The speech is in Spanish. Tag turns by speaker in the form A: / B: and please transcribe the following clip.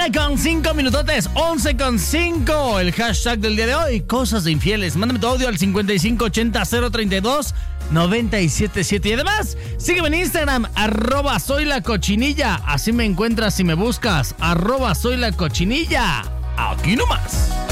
A: con 5 minutotes, 11:05. El hashtag del día de hoy, cosas de infieles. Mándame tu audio al 5580-032-977. Y además, sígueme en Instagram, @soylacochinilla. Así me encuentras si me buscas, @soylacochinilla. Aquí nomás.